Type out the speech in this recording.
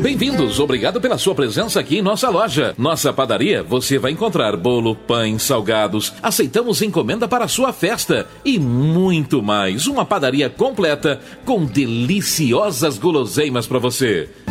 Bem-vindos, obrigado pela sua presença aqui em nossa loja. Nossa padaria, você vai encontrar bolo, pães, salgados. Aceitamos encomenda para a sua festa e muito mais. Uma padaria completa com deliciosas guloseimas para você.